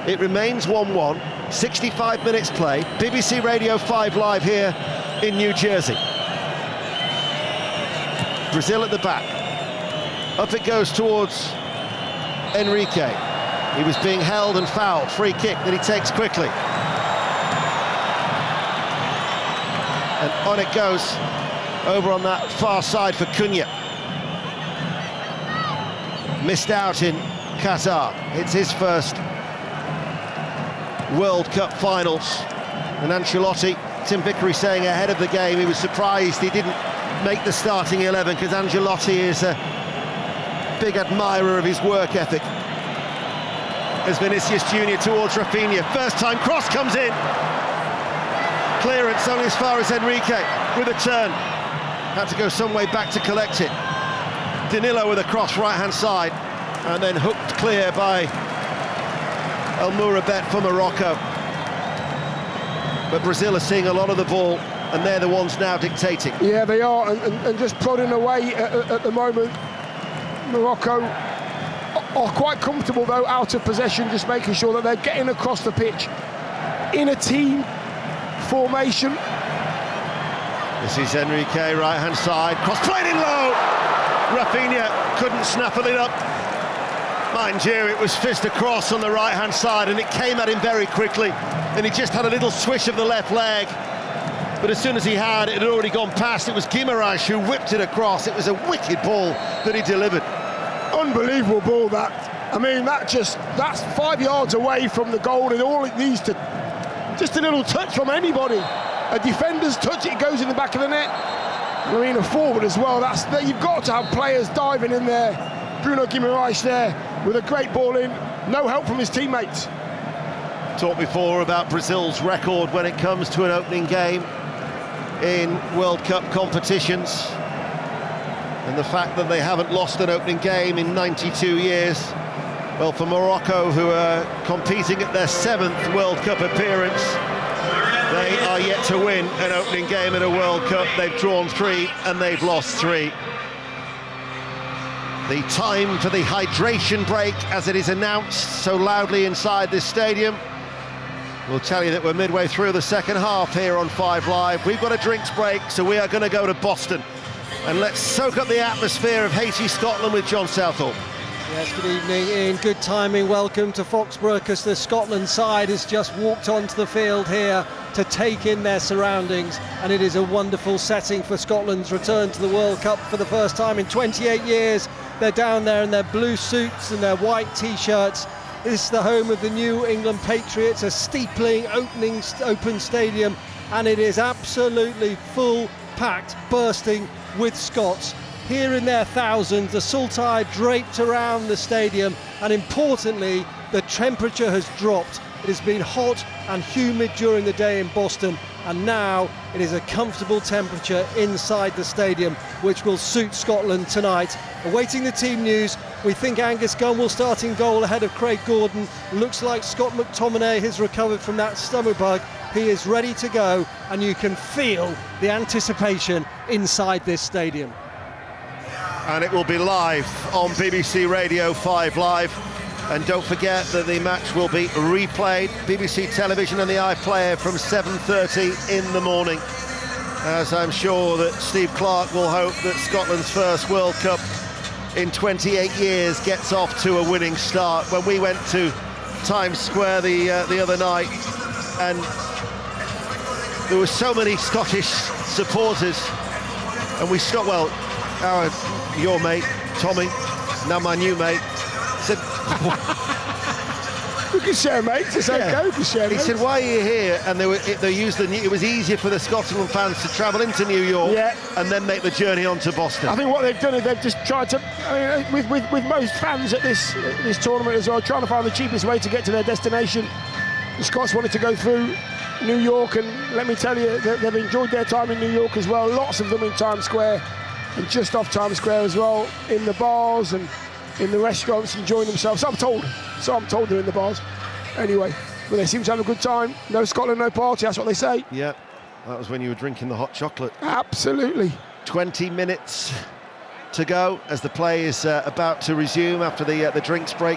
It remains 1-1, 65 minutes play. BBC Radio 5 Live here in New Jersey. Brazil at the back. Up it goes towards Enrique. He was being held and fouled. Free kick that he takes quickly. And on it goes, over on that far side for Cunha. Missed out in Qatar. It's his first World Cup finals. And Ancelotti, Tim Vickery saying ahead of the game he was surprised he didn't make the starting 11 because Ancelotti is a big admirer of his work ethic. As Vinicius Junior towards Rafinha, first time cross comes in. Clearance only as far as Enrique with a turn. Had to go some way back to collect it. Danilo with a cross right hand side and then hooked clear by El Mourabet for Morocco. But Brazil are seeing a lot of the ball and they're the ones now dictating. Yeah, they are, and just plodding away at the moment. Morocco are quite comfortable though, out of possession, just making sure that they're getting across the pitch in a team formation. This is Enrique, right hand side, cross played in low. Rafinha couldn't snaffle it up. Mind you, it was fist across on the right hand side and it came at him very quickly and he just had a little swish of the left leg. But as soon as he had, it had already gone past. It was Guimaraes who whipped it across. It was a wicked ball that he delivered. Unbelievable ball that. I mean, that's 5 yards away from the goal and all it needs to, just a little touch from anybody. A defender's touch, it goes in the back of the net. I mean, a forward as well. You've got to have players diving in there. Bruno Guimaraes there with a great ball in. No help from his teammates. Talked before about Brazil's record when it comes to an opening game in World Cup competitions. And the fact that they haven't lost an opening game in 92 years. Well, for Morocco, who are competing at their 7th World Cup appearance, they are yet to win an opening game in a World Cup. They've drawn 3 and they've lost 3. The time for the hydration break, as it is announced so loudly inside this stadium. We'll tell you that we're midway through the second half here on 5 Live. We've got a drinks break, so we are going to go to Boston. And let's soak up the atmosphere of Haiti, Scotland with John Southall. Yes, good evening, Ian. Good timing. Welcome to Foxborough, because the Scotland side has just walked onto the field here to take in their surroundings, and it is a wonderful setting for Scotland's return to the World Cup for the first time in 28 years. They're down there in their blue suits and their white T-shirts. This is the home of the New England Patriots, a steepling open stadium, and it is absolutely full, packed, bursting with Scots. Here in their thousands, the Saltire draped around the stadium, and importantly, the temperature has dropped. It has been hot and humid during the day in Boston, and now it is a comfortable temperature inside the stadium, which will suit Scotland tonight. Awaiting the team news, we think Angus Gunn will start in goal ahead of Craig Gordon. Looks like Scott McTominay has recovered from that stomach bug. He is ready to go, and you can feel the anticipation inside this stadium. And it will be live on BBC Radio 5 Live. And don't forget that the match will be replayed, BBC Television and the iPlayer, from 7:30 in the morning. As I'm sure that Steve Clarke will hope that Scotland's first World Cup in 28 years gets off to a winning start. When we went to Times Square the other night, and there were so many Scottish supporters, and we stopped, well, your mate, Tommy, now my new mate, said... We can share mates, it's okay, we can share mates. He said, why are you here? And it was easier for the Scotland fans to travel into New York and then make the journey on to Boston. I think what they've done is they've just tried to, I mean, with most fans at this tournament as well, trying to find the cheapest way to get to their destination. The Scots wanted to go through New York, and let me tell you, they've enjoyed their time in New York as well. Lots of them in Times Square, and just off Times Square as well, in the bars and in the restaurants, enjoying themselves. So I'm told they're in the bars. Anyway, but they seem to have a good time. No Scotland, no party, that's what they say. Yeah, that was when you were drinking the hot chocolate. Absolutely. 20 minutes to go as the play is about to resume after the drinks break.